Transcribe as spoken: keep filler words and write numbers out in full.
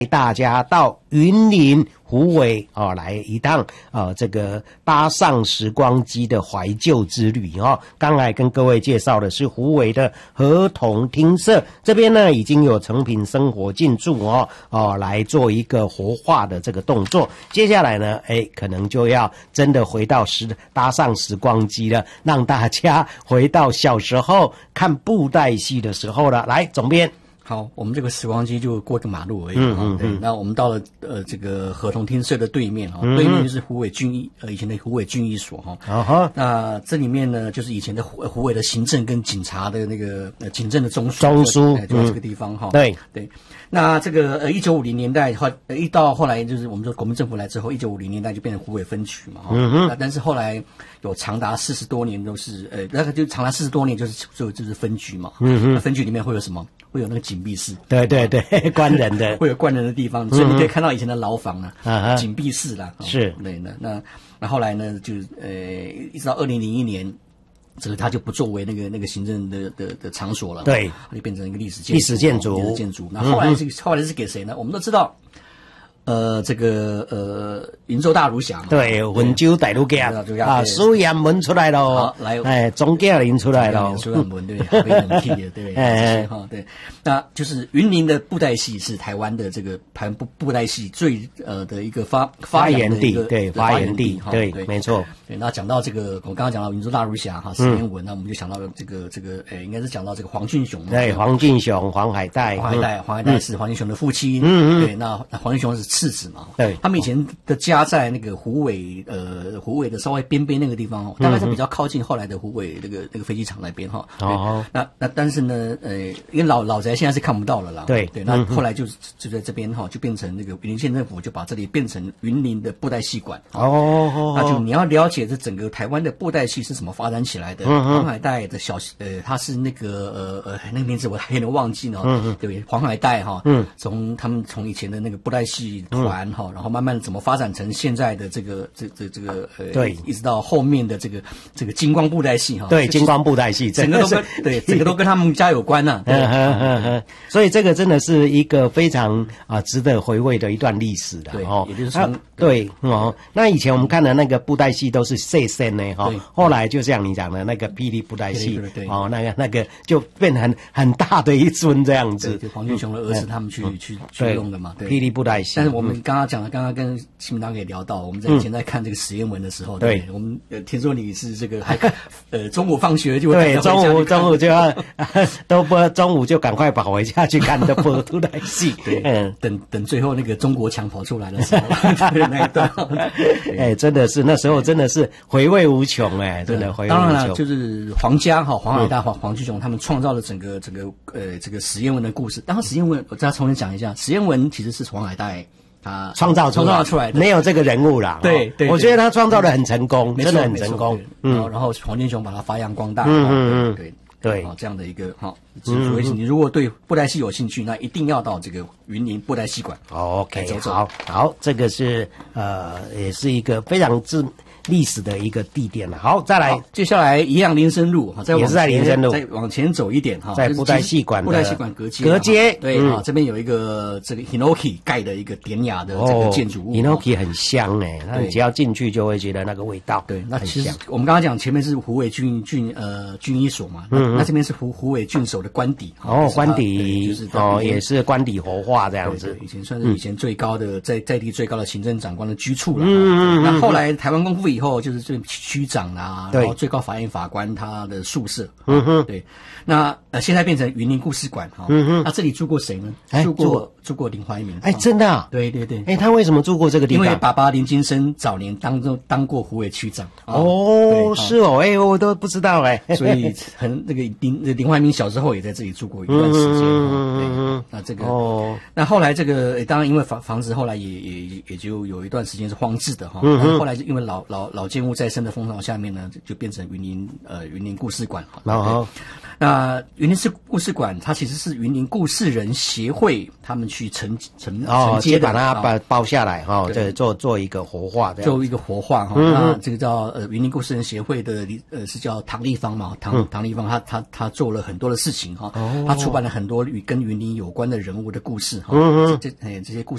大家到云林虎尾哦来一趟啊，这个搭上时光机的怀旧之旅哦。刚才跟各位介绍的是虎尾的合同厅舍，这边呢已经有诚品生活进驻哦哦来做一个活化的这个动作。接下来呢，哎，可能就要真的回到时搭上时光机了，让大家回到小时候看布袋戏的时候了。来，总编。 好，我们这个时光机就过个马路而已。 嗯嗯， 对。那我们到了呃这个合同厅舍的对面哈、嗯，对面就是虎尾军医呃以前的虎尾军医所哈。啊哈。那这里面呢，就是以前的虎虎尾的行政跟警察的那个呃警政的中枢。 中枢就在这个地方哈、 嗯。对对。那这个呃一九五零年代后呃一到后来就是我们说国民政府来之后，一九五零年代就变成虎尾分局嘛哈。嗯哼。但是后来有长达四十多年都是呃那个就长达四十多年就是就就是分局嘛。嗯哼。那分局里面会有什么？会有那个紧闭室， 对对对，关人的， 会有关人的地方，所以你可以看到以前的牢房啊， 嗯、 紧闭室啦， 是， 对，那那那后来呢，就呃，一直到二零零一年，这个它就不作为那个那个行政的的的场所了， 对， 就变成一个历史建筑， 历史建筑， 历史建筑。那后来是、嗯、后来是给谁呢？我们都知道。呃，这个呃，云州大儒侠嘛， 对，温州大儒家啊，苏阳门出来喽， 好来， 哎，钟家林出来喽， 苏阳门对，非常气的，对，哎哈，对，那就是云林的布袋戏是台湾的这个台湾布布袋戏最呃的一个发发源地， 对， 发源地，对，没错。 对，那讲到这个，我刚刚讲到云州大儒侠哈，史艳文，那我们就想到这个这个，诶，应该是讲到这个黄俊雄， 对，黄俊雄，黄海岱， 黄海岱，黄海岱是黄俊雄的父亲，嗯嗯，对，那黄俊雄是次子嘛， 对， 他们以前的家在那个虎尾，呃，虎尾的稍微边边那个地方哦，大概是比较靠近后来的虎尾那个那个飞机场那边哈。哦，那那但是呢，呃，因为老老宅现在是看不到了啦， 对对，那后来就就在这边哈，就变成那个云林县政府就把这里变成云林的布袋戏馆哦，那就你要了解这整个台湾的布袋戏是怎么发展起来的。黄海岱的小呃，他是那个呃呃那个名字我还有点忘记呢，嗯对，黄海岱哈，嗯，从他们从以前的那个布袋戏团哈，然后慢慢的怎么发展成现在的这个这这这个呃， 对， 一直到后面的这个这个金光布袋戏哈， 对，金光布袋戏， 整个都跟对整个都跟他们家有关呢， 嗯嗯嗯嗯，所以这个真的是一个非常啊值得回味的一段历史的哦， 也就是从对哦，那以前我们看的那个布袋戏都是细身的哈，后来就像你讲的那个霹雳布袋戏，哦，那个那个就变成很很大的一尊这样子， 就黄俊雄的儿子他们去去去用的嘛，对， 霹雳布袋戏。 但是我们刚刚讲了，刚刚跟新民党也聊到，我们在以前在看这个史艳文的时候，对，我们呃听说你是这个还呃中午放学就对，中午中午就要都不中午就赶快跑回家去看的布袋戏， 对，嗯，等等最后那个中国强跑出来的时候，那一段， 哎，真的是那时候真的是回味无穷哎，真的回味无穷。 当然了，就是皇家哈黄海岱、黄黄俊雄他们创造了整个整个呃这个史艳文的故事。当然史艳文我再重新讲一下，史艳文其实是黄海岱他创造创造出来的， 没有这个人物啦。 对对， 我觉得他创造的很成功，真的很成功。 嗯，然后黄俊雄把它发扬光大。 嗯嗯嗯， 对对， 这样的一个哈，所以你如果对布袋戏有兴趣，那一定要到这个云林布袋戏馆。 OK， 好，好，这个是呃，也是一个非常知历史的一个地点了。好，再来， 接下来一样林森路哈，再也是在林森路， 再往前走一点哈， 在布袋戏馆， 布袋戏馆隔街， 隔街对啊，这边有一个这个 Hinoki 盖的一个典雅的这个建筑物 ，Hinoki 很香哎，那你只要进去就会觉得那个味道。 对，那其实我们刚刚讲前面是虎尾郡郡呃郡医所嘛，嗯，那这边是虎虎尾郡守的官邸哦，官邸就是哦，也是官邸活化这样子， 以前算是以前最高的在在地最高的行政长官的居处了。嗯嗯，那后来台湾光复以后，就是这区长啦，然后最高法院法官他的宿舍，嗯哼，对，那呃现在变成云林故事馆哈，嗯哼，那这里住过谁呢？住过住过林怀民， 哎，真的啊？ 对对对， 哎，他为什么住过这个地方？ 因为爸爸林金生早年当中当过虎尾区长。 哦，是哦，哎，我都不知道哎， 所以很那个林林怀民小时候也在这里住过一段时间。嗯，那这个哦，那后来这个当然因为房房子后来也也也就有一段时间是荒置的哈，嗯，后来因为老老老老建物再生的风潮下面呢，就变成云林呃云林故事馆。 然后， 那云林市故事馆，它其实是云林故事人协会他们去承承承接的， 把它包包下来哈，这做做一个活化的， 做一个活化哈。嗯、那这个叫呃云林故事人协会的呃是叫唐立芳嘛，唐、嗯、唐立芳他他他做了很多的事情哈，哦、他出版了很多与跟云林有关的人物的故事哈，嗯、这这这些故事。